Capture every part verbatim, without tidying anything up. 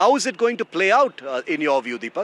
How is it going to play out uh, in your view, Deepak?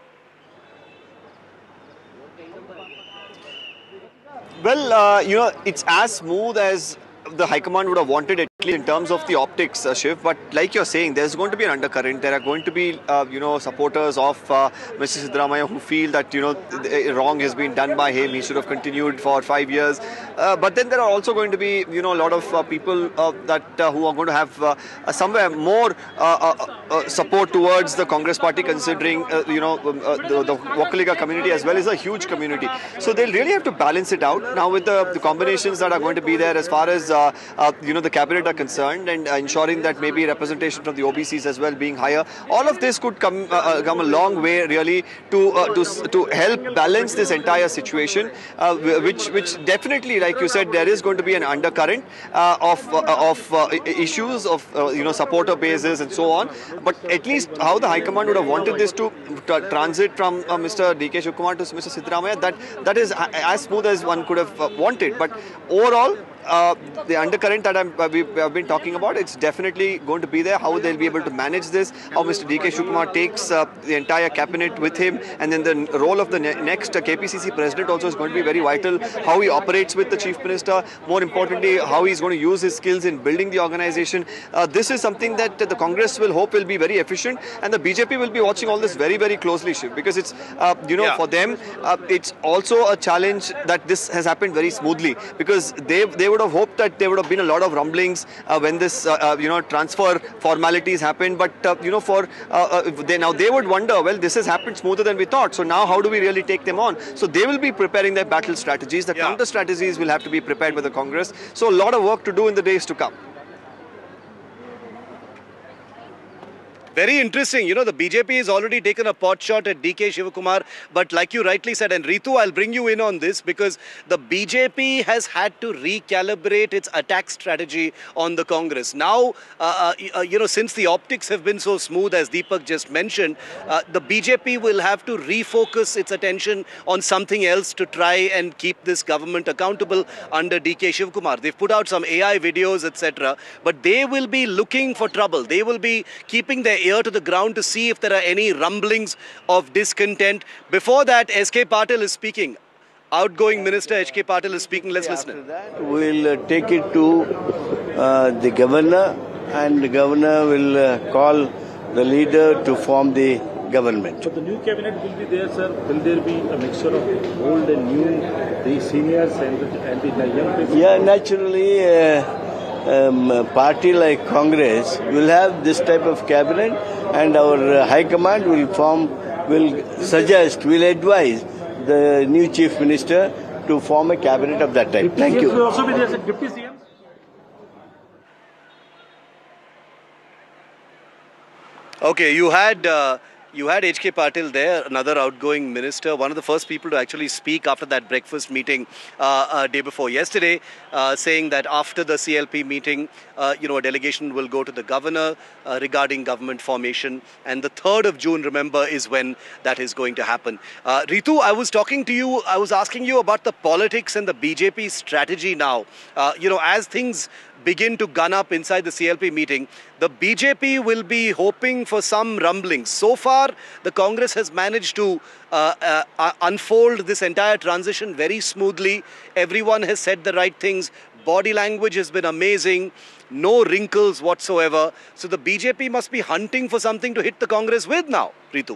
Well, uh, you know, it's as smooth as the High Command would have wanted, at least in terms of the optics, uh, Shiv. But like you're saying, there's going to be an undercurrent. There are going to be, uh, you know, supporters of uh, Mister Siddaramaiah who feel that, you know, wrong has been done by him. He should have continued for five years. Uh, but then there are also going to be, you know, a lot of uh, people uh, that uh, who are going to have uh, uh, somewhere more uh, uh, uh, support towards the Congress party, considering, uh, you know, uh, the, the Vokkaliga community as well is a huge community. So they'll really have to balance it out. Now with the, the combinations that are going to be there as far as, uh, uh, you know, the cabinet are concerned, and uh, ensuring that maybe representation from the O B Cs as well being higher, all of this could come uh, come a long way really to uh, to to help balance this entire situation, uh, which which definitely, like you said, there is going to be an undercurrent uh, of uh, of uh, issues of uh, you know, supporter bases and so on. But at least how the High Command would have wanted this to transit from uh, Mister D K Shivakumar to Mister Siddaramaiah, that that is as smooth as one could have uh, wanted. But overall, Uh, the undercurrent that I'm, uh, we have been talking about, it's definitely going to be there. How they'll be able to manage this, how Mister D K Shivakumar takes uh, the entire cabinet with him, and then the role of the ne next uh, K P C C president also is going to be very vital. How he operates with the chief minister, more importantly, how he's going to use his skills in building the organization. Uh, this is something that uh, the Congress will hope will be very efficient, and the B J P will be watching all this very, very closely, Shiv, because it's, uh, you know, yeah. for them, uh, it's also a challenge that this has happened very smoothly, because they, they would have hoped that there would have been a lot of rumblings uh, when this, uh, uh, you know, transfer formalities happened. But, uh, you know, for uh, uh, they, now they would wonder, well, this has happened smoother than we thought. So now how do we really take them on? So they will be preparing their battle strategies. The yeah. counter strategies will have to be prepared by the Congress. So a lot of work to do in the days to come. Very interesting. You know, the B J P has already taken a pot shot at D K Shivakumar. But like you rightly said, and Ritu, I'll bring you in on this, because the B J P has had to recalibrate its attack strategy on the Congress. Now, uh, uh, you know, since the optics have been so smooth, as Deepak just mentioned, uh, the B J P will have to refocus its attention on something else to try and keep this government accountable under D K Shivakumar. They've put out some A I videos, et cetera. But they will be looking for trouble. They will be keeping their ear to the ground to see if there are any rumblings of discontent. Before that, S K Patil is speaking. Outgoing Minister H K Patil is speaking. Let's listen. After that, we'll uh, take it to uh, the governor, and the governor will uh, call the leader to form the government. So the new cabinet will be there, sir. Will there be a mixture of old and new, the seniors and the, and the young people? Yeah, naturally. Uh, Um, a party like Congress will have this type of cabinet, and our uh, High Command will form, will suggest, will advise the new Chief Minister to form a cabinet of that type. Thank you. Will also be there, Deputy C M? Okay, you had... Uh, You had H K Patil there, another outgoing minister, one of the first people to actually speak after that breakfast meeting uh, uh, day before yesterday, uh, saying that after the C L P meeting, uh, you know, a delegation will go to the governor uh, regarding government formation. And the third of June, remember, is when that is going to happen. Uh, Ritu, I was talking to you, I was asking you about the politics and the B J P strategy now. Uh, you know, as things begin to gun up inside the C L P meeting, the B J P will be hoping for some rumblings. So far, the Congress has managed to uh, uh, unfold this entire transition very smoothly. Everyone has said the right things. Body language has been amazing. No wrinkles whatsoever. So the B J P must be hunting for something to hit the Congress with now, Ritu.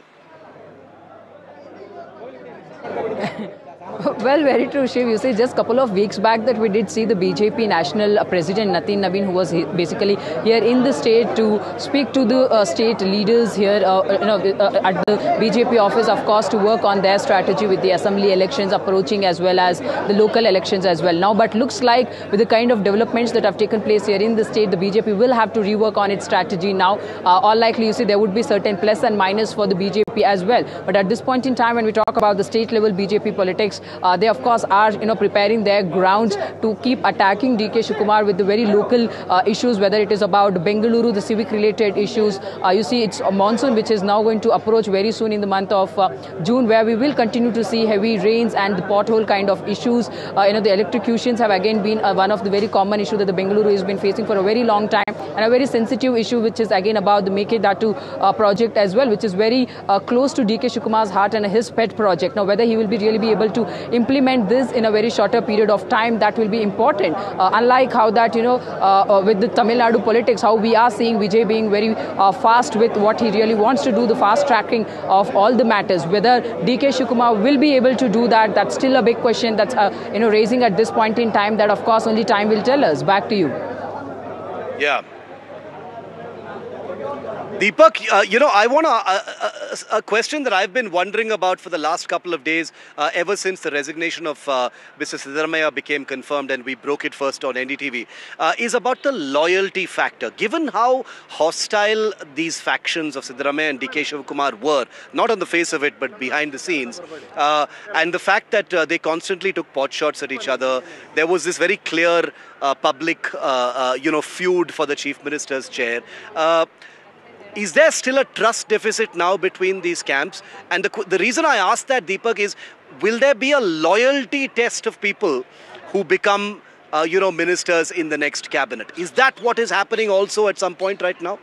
Well, very true, Shiv. You see, just a couple of weeks back that we did see the B J P national president, Nateen Nabeen, who was basically here in the state to speak to the uh, state leaders here, uh, you know, uh, at the B J P office, of course, to work on their strategy with the assembly elections approaching as well as the local elections as well now. But looks like with the kind of developments that have taken place here in the state, the B J P will have to rework on its strategy now. Uh, all likely, you see, there would be certain plus and minus for the B J P as well. But at this point in time, when we talk talk about the state level B J P politics, uh, they of course are, you know, preparing their grounds to keep attacking D K Shivakumar with the very local uh, issues, whether it is about Bengaluru, the civic related issues. Uh, you see, it's a monsoon which is now going to approach very soon in the month of uh, June, where we will continue to see heavy rains and the pothole kind of issues. Uh, you know, the electrocutions have again been uh, one of the very common issues that the Bengaluru has been facing for a very long time, and a very sensitive issue which is again about the Mekedatu uh, project as well, which is very uh, close to D K Shivakumar's heart and his pet project. Now, whether he will be really be able to implement this in a very shorter period of time, that will be important. Uh, unlike how that, you know, uh, uh, with the Tamil Nadu politics, how we are seeing Vijay being very uh, fast with what he really wants to do, the fast tracking of all the matters. Whether D K Shivakumar will be able to do that, that's still a big question that's, uh, you know, raising at this point in time, that of course only time will tell us. Back to you. Yeah. Deepak, uh, you know, I want to, uh, uh, a question that I've been wondering about for the last couple of days, uh, ever since the resignation of uh, Mister Siddaramaiah became confirmed and we broke it first on N D T V, uh, is about the loyalty factor. Given how hostile these factions of Siddaramaiah and D K Shivakumar were, not on the face of it, but behind the scenes, uh, and the fact that uh, they constantly took pot shots at each other, there was this very clear uh, public, uh, uh, you know, feud for the Chief Minister's chair. Uh, Is there still a trust deficit now between these camps? And the, the reason I ask that, Deepak, is will there be a loyalty test of people who become, uh, you know, ministers in the next cabinet? Is that what is happening also at some point right now?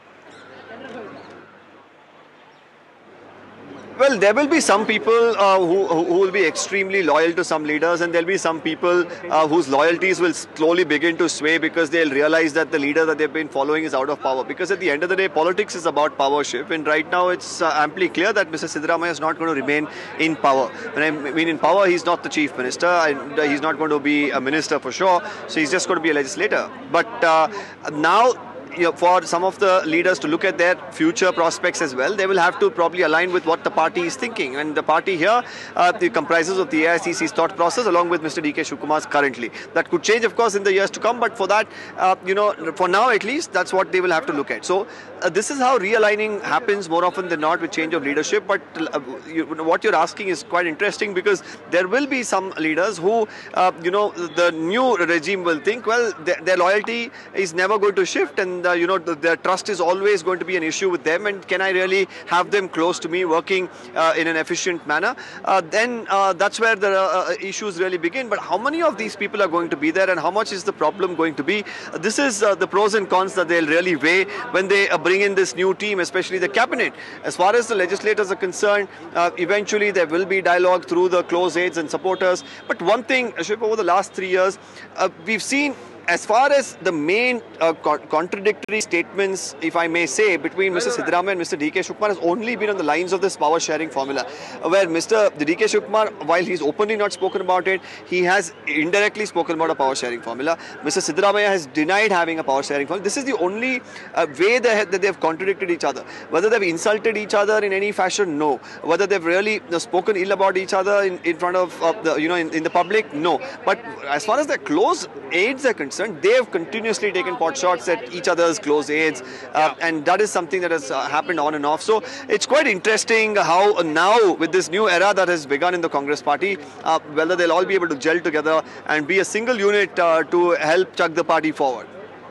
Well, there will be some people uh, who, who will be extremely loyal to some leaders, and there'll be some people uh, whose loyalties will slowly begin to sway because they'll realize that the leader that they've been following is out of power. Because at the end of the day, politics is about power shift, and right now it's uh, amply clear that Mister Siddaramaiah is not going to remain in power. When I mean in power, he's not the chief minister, and he's not going to be a minister for sure, so he's just going to be a legislator. But uh, now, you know, for some of the leaders to look at their future prospects as well, they will have to probably align with what the party is thinking. And the party here uh, the comprises of the A I C C's thought process along with Mister D K Shivakumar's currently. That could change, of course, in the years to come, but for that, uh, you know, for now at least, that's what they will have to look at. So uh, this is how realigning happens more often than not with change of leadership. But uh, you, what you're asking is quite interesting, because there will be some leaders who, uh, you know, the new regime will think, well, their, their loyalty is never going to shift, and Uh, you know, the, their trust is always going to be an issue with them, and can I really have them close to me working uh, in an efficient manner? Uh, then uh, that's where the uh, issues really begin. But how many of these people are going to be there, and how much is the problem going to be? Uh, this is uh, the pros and cons that they'll really weigh when they uh, bring in this new team, especially the cabinet. As far as the legislators are concerned, uh, eventually there will be dialogue through the close aides and supporters. But one thing, Ashif, over the last three years, uh, we've seen, as far as the main uh, co contradictory statements, if I may say, between Mister Siddaramaiah and Mister D K Shivakumar has only been on the lines of this power sharing formula, where Mister D K Shivakumar, while he's openly not spoken about it, he has indirectly spoken about a power sharing formula. Mister Siddaramaiah has denied having a power sharing formula. This is the only uh, way they have, that they've contradicted each other. Whether they've insulted each other in any fashion, no. Whether they've really you know, spoken ill about each other in, in front of uh, the, you know, in, in the public, no. But as far as the close aides are concerned, they have continuously taken pot shots at each other's close aides, uh, and that is something that has uh, happened on and off. So it's quite interesting how uh, now, with this new era that has begun in the Congress party, uh, whether they'll all be able to gel together and be a single unit uh, to help chug the party forward.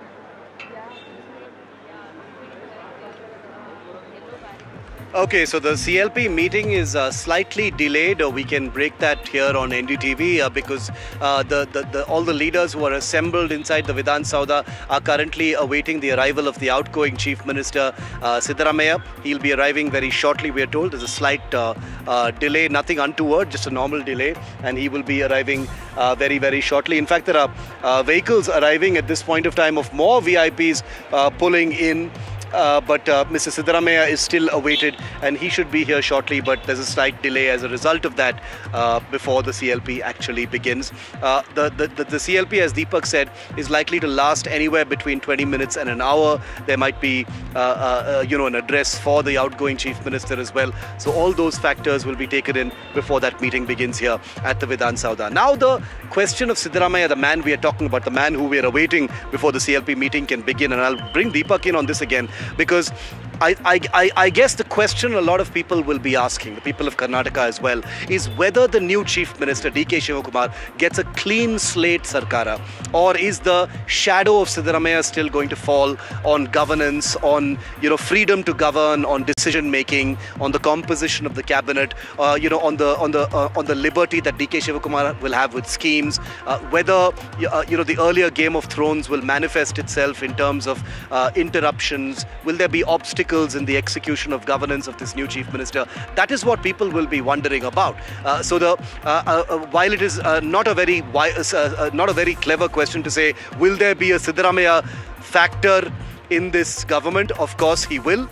Okay, so the C L P meeting is uh, slightly delayed. Uh, we can break that here on N D T V uh, because uh, the, the, the, all the leaders who are assembled inside the Vidhan Sauda are currently awaiting the arrival of the outgoing Chief Minister, uh, Siddaramaiah. He'll be arriving very shortly, we are told. There's a slight uh, uh, delay, nothing untoward, just a normal delay, and he will be arriving uh, very, very shortly. In fact, there are uh, vehicles arriving at this point of time of more V I Ps uh, pulling in. Uh, but uh, Mister Siddaramaiah is still awaited, and he should be here shortly, but there's a slight delay as a result of that uh, before the C L P actually begins. Uh, the, the, the, the C L P, as Deepak said, is likely to last anywhere between twenty minutes and an hour. There might be, uh, uh, you know, an address for the outgoing Chief Minister as well. So all those factors will be taken in before that meeting begins here at the Vidhan Sauda. Now the question of Siddaramaiah, the man we are talking about, the man who we are awaiting before the C L P meeting can begin, and I'll bring Deepak in on this again, because I, I, I, I guess the question a lot of people will be asking, the people of Karnataka as well, is whether the new Chief Minister, D K Shivakumar, gets a clean slate Sarkara, or is the shadow of Siddaramaiah still going to fall on governance, on, you know, freedom to govern, on decision making, on the composition of the cabinet, uh, you know, on the on the uh, on the liberty that D K Shivakumar will have with schemes, uh, whether uh, you know, the earlier Game of Thrones will manifest itself in terms of uh, interruptions, will there be obstacles in the execution of governance of this new Chief Minister? That is what people will be wondering about. Uh, so the uh, uh, while it is uh, not a very uh, uh, not a very clever question to say, will there be a Siddaramaiah factor in this government? Of course he will.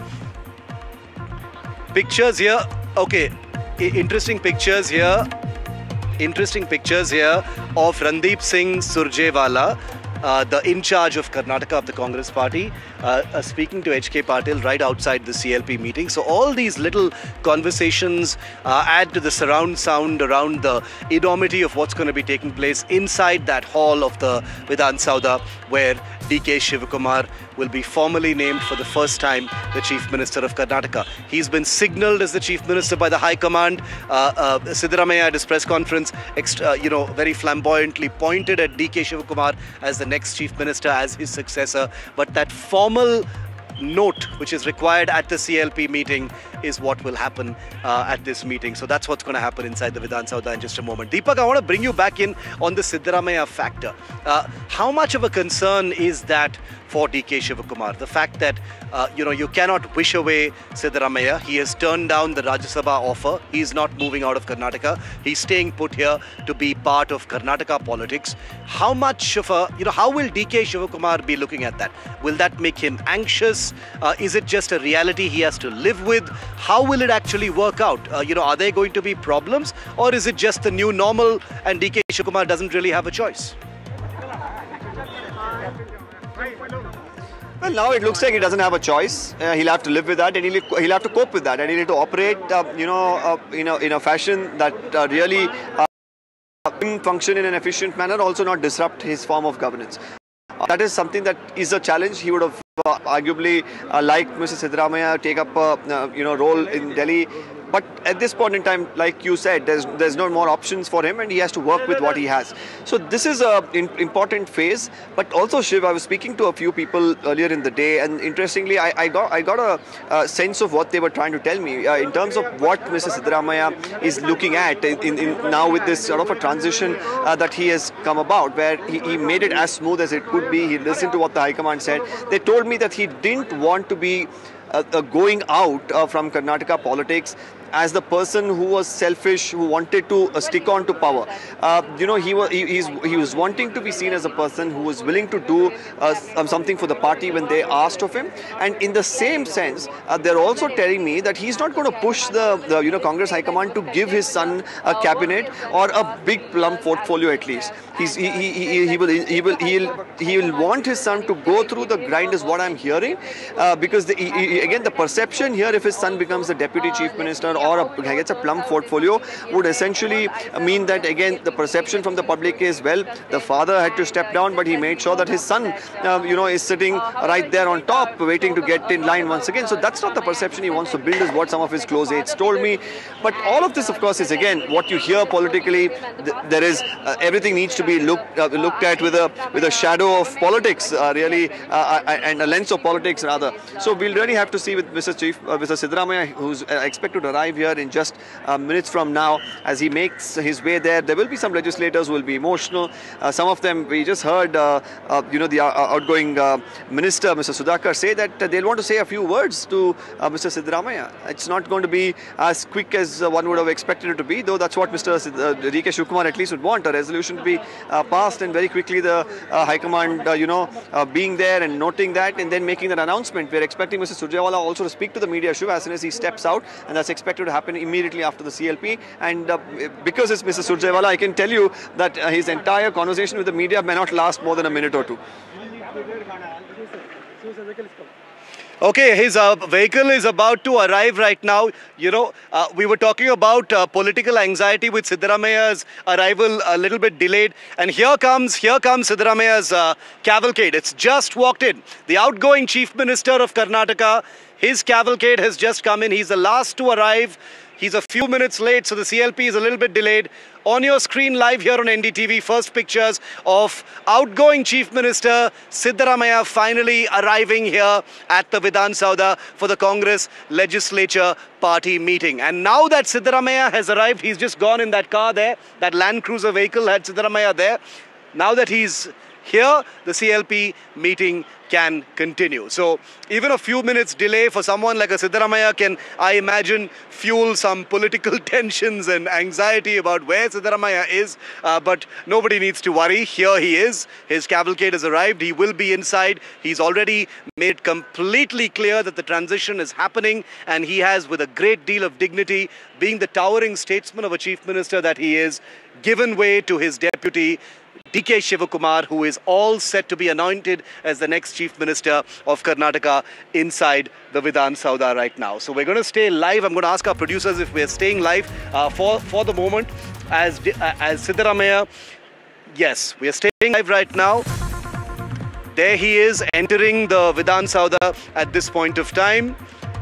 Pictures here. Okay, I interesting pictures here. Interesting pictures here of Randeep Singh Surjewala, Uh, the in charge of Karnataka of the Congress Party, uh, uh, speaking to H K Patil right outside the C L P meeting. So all these little conversations uh, add to the surround sound around the enormity of what's going to be taking place inside that hall of the Vidhan Sauda, where D K Shivakumar will be formally named for the first time the Chief Minister of Karnataka. He's been signalled as the Chief Minister by the High Command. Uh, uh, Siddaramaiah at his press conference, extra, uh, you know, very flamboyantly pointed at D K Shivakumar as the next Chief Minister, as his successor. But that formal note which is required at the C L P meeting is what will happen uh, at this meeting. So that's what's going to happen inside the Vidhan Sauda in just a moment. Deepak, I want to bring you back in on the Siddaramaiah factor. Uh, how much of a concern is that for D K Shivakumar? The fact that, uh, you know, you cannot wish away Siddaramaiah. He has turned down the Rajya Sabha offer. He's not moving out of Karnataka. He's staying put here to be part of Karnataka politics. How much of a, you know, how will D K Shivakumar be looking at that? Will that make him anxious? Uh, is it just a reality he has to live with? How will it actually work out? Uh, you know, are there going to be problems, or is it just the new normal and D K Shivakumar doesn't really have a choice? Well, now it looks like he doesn't have a choice. Uh, he'll have to live with that, and he'll, he'll have to cope with that, and he'll have to operate, uh, you know, uh, you know, in a fashion that uh, really uh, function in an efficient manner, also not disrupt his form of governance. Uh, that is something that is a challenge. He would have uh, arguably uh, liked Mister Siddaramaiah take up a uh, you know role in Delhi. But at this point in time, like you said, there's there's no more options for him, and he has to work with what he has. So this is a in, important phase. But also, Shiv, I was speaking to a few people earlier in the day, and interestingly, I, I got I got a, a sense of what they were trying to tell me uh, in terms of what Mister Siddaramaiah is looking at in, in, in now with this sort of a transition uh, that he has come about, where he, he made it as smooth as it could be. He listened to what the High Command said. They told me that he didn't want to be uh, uh, going out uh, from Karnataka politics as the person who was selfish, who wanted to uh, stick on to power. Uh, you know, he was he, he's, he was wanting to be seen as a person who was willing to do uh, something for the party when they asked of him. And in the same sense, uh, they're also telling me that he's not going to push the, the you know Congress High Command to give his son a cabinet or a big plum portfolio at least. He's, he, he, he, he will he will he'll, he will want his son to go through the grind, is what I'm hearing, uh, because the, he, he, again the perception here, if his son becomes the deputy chief minister or a, gets a plum portfolio, would essentially mean that again the perception from the public is, well, the father had to step down, but he made sure that his son uh, you know is sitting right there on top waiting to get in line once again. So that's not the perception he wants to build, is what some of his close aides told me. But all of this, of course, is again what you hear politically. Th there is uh, everything needs to be looked uh, looked at with a with a shadow of politics, uh, really, uh, and a lens of politics rather. So we'll really have to see with Mister Chief, uh, Mister Siddaramaiah, who's uh, expected to arrive here in just uh, minutes from now, as he makes his way there. There will be some legislators who will be emotional. Uh, some of them, we just heard, uh, uh, you know, the uh, outgoing uh, minister, Mister Sudhakar, say that uh, they'll want to say a few words to uh, Mister Siddaramaiah. It's not going to be as quick as uh, one would have expected it to be, though that's what Mister Sid uh, D K Shivakumar at least would want, a resolution to be uh, passed, and very quickly the uh, High Command, uh, you know, uh, being there and noting that, and then making that announcement. We're expecting Mister Surjewala also to speak to the media, Shiv, as soon as he steps out, and that's expected to happen immediately after the C L P. And uh, because it's Mister Surjewala, I can tell you that uh, his entire conversation with the media may not last more than a minute or two. Okay, his uh, vehicle is about to arrive right now. You know, uh, we were talking about uh, political anxiety with Siddaramaiah's arrival a little bit delayed. And here comes, here comes Siddaramaiah's uh, cavalcade. It's just walked in. The outgoing Chief Minister of Karnataka. His cavalcade has just come in. He's the last to arrive. He's a few minutes late, so the C L P is a little bit delayed. On your screen live here on N D T V, first pictures of outgoing Chief Minister Siddaramaiah finally arriving here at the Vidhan Sauda for the Congress Legislature Party meeting. And now that Siddaramaiah has arrived, he's just gone in that car there, that Land Cruiser vehicle had Siddaramaiah there. Now that he's here, the C L P meeting can continue. So even a few minutes delay for someone like a Siddaramaiah can, I imagine, fuel some political tensions and anxiety about where Siddaramaiah is. Uh, but nobody needs to worry. Here he is. His cavalcade has arrived. He will be inside. He's already made it completely clear that the transition is happening, and he has, with a great deal of dignity, being the towering statesman of a chief minister that he is, given way to his deputy, D K Shivakumar, who is all set to be anointed as the next Chief Minister of Karnataka inside the Vidhan Sauda right now. So we're going to stay live. I'm going to ask our producers if we're staying live uh, for, for the moment as, uh, as Siddaramaiah. Yes, we are staying live right now. There he is entering the Vidhan Sauda at this point of time.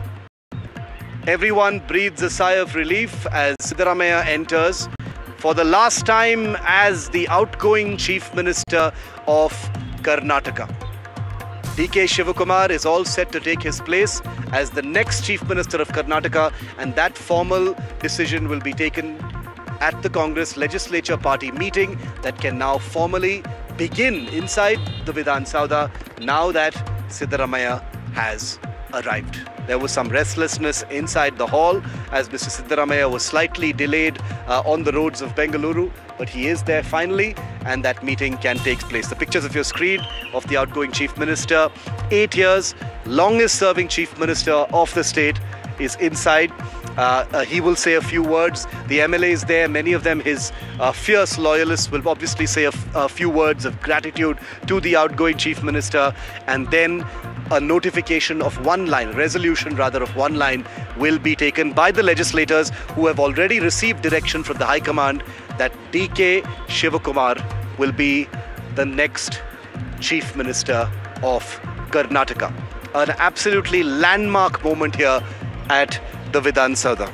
Everyone breathes a sigh of relief as Siddaramaiah enters for the last time as the outgoing Chief Minister of Karnataka. D K Shivakumar is all set to take his place as the next Chief Minister of Karnataka, and that formal decision will be taken at the Congress Legislature Party meeting that can now formally begin inside the Vidhan Sauda now that Siddaramaiah has arrived. There was some restlessness inside the hall as Mister Siddaramaiah was slightly delayed uh, on the roads of Bengaluru, but he is there finally, and that meeting can take place. The pictures of your screen of the outgoing Chief Minister, eight years, longest serving Chief Minister of the state, is inside. Uh, uh, he will say a few words. The M L As there, many of them his uh, fierce loyalists, will obviously say a, a few words of gratitude to the outgoing Chief Minister, and then a notification of one line, resolution rather of one line, will be taken by the legislators who have already received direction from the High Command that D K Shivakumar will be the next Chief Minister of Karnataka. An absolutely landmark moment here at the Vidhan Sauda.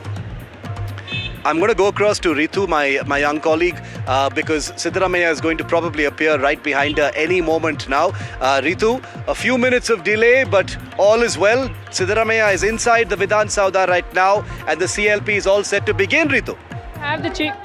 I'm going to go across to Ritu, my, my young colleague, uh, because Siddaramaiah is going to probably appear right behind her any moment now. Uh, Ritu, a few minutes of delay, but all is well. Siddaramaiah is inside the Vidhan Sauda right now, and the C L P is all set to begin, Ritu. Have the chief.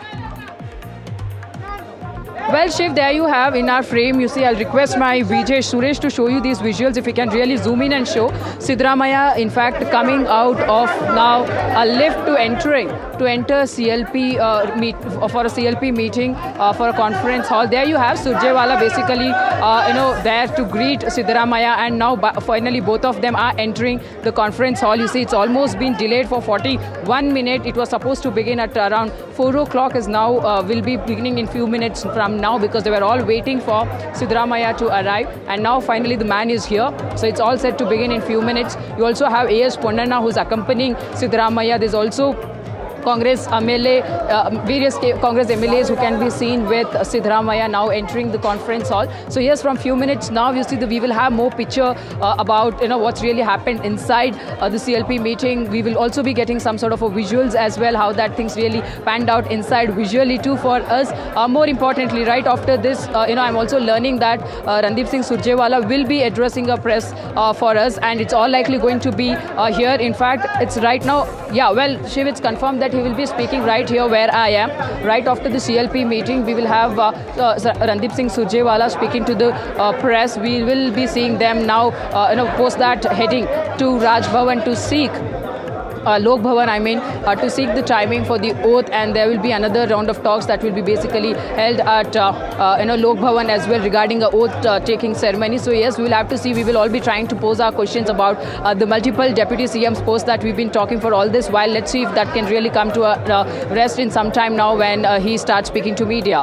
Well, Shiv, there you have in our frame. You see, I'll request my V J Suresh to show you these visuals. If we can really zoom in and show Siddaramaiah, in fact, coming out of now a lift to entering to enter C L P uh, meet for a C L P meeting uh, for a conference hall. There you have Surjewala basically, uh, you know, there to greet Siddaramaiah, and now finally both of them are entering the conference hall. You see, it's almost been delayed for forty-one minutes. It was supposed to begin at around four o'clock. Is now uh, will be beginning in few minutes from now, because they were all waiting for Siddaramaiah to arrive, and now finally the man is here. So it's all set to begin in few minutes. You also have A S Ponnanna, who's accompanying Siddaramaiah. There's also Congress M L A, uh, various Congress M L As who can be seen with Siddaramaiah now entering the conference hall. So yes, from few minutes now, you see that we will have more picture uh, about you know what's really happened inside uh, the C L P meeting. We will also be getting some sort of a visuals as well, how that things really panned out inside visually too for us. Uh, more importantly, right after this, uh, you know, I'm also learning that uh, Randeep Singh Surjewala will be addressing a press uh, for us, and it's all likely going to be uh, here. In fact, it's right now. Yeah, well, Shiv, it's confirmed that he will be speaking right here where I am. Right after the C L P meeting, we will have uh, uh, Randeep Singh Surjewala speaking to the uh, press. We will be seeing them now, uh, you know, post that heading to Raj Bhavan to seek Uh, Lok Bhavan, I mean, uh, to seek the timing for the oath, and there will be another round of talks that will be basically held at uh, uh, you know Lok Bhavan as well regarding a oath uh, taking ceremony. So yes, we will have to see. We will all be trying to pose our questions about uh, the multiple deputy C Ms posts that we've been talking for all this while. Let's see if that can really come to a uh, rest in some time now when uh, he starts speaking to media.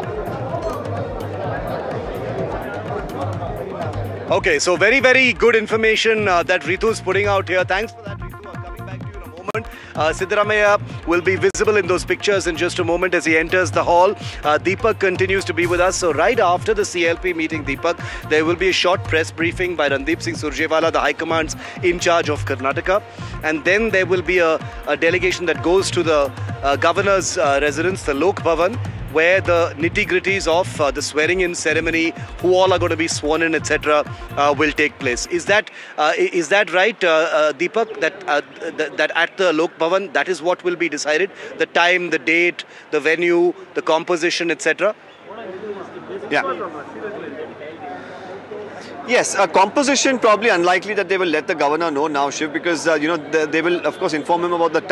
Okay, so very, very good information uh, that Ritu is putting out here. Thanks for that, Ritu. I'm coming back to you in a moment. moment. Uh, Siddaramaiah will be visible in those pictures in just a moment as he enters the hall. Uh, Deepak continues to be with us. So right after the C L P meeting, Deepak, there will be a short press briefing by Randeep Singh Surjewala, the High Command's in charge of Karnataka. And then there will be a, a delegation that goes to the uh, governor's uh, residence, the Lok Bhavan, where the nitty-gritties of uh, the swearing-in ceremony, who all are going to be sworn in, et cetera, uh, will take place. Is that uh, is that right, uh, uh, Deepak? That uh, th that at the Lok Bhavan, that is what will be decided: the time, the date, the venue, the composition, et cetera. Yeah. Yes, a composition probably unlikely that they will let the governor know now, Shiv, because uh, you know they, they will of course inform him about the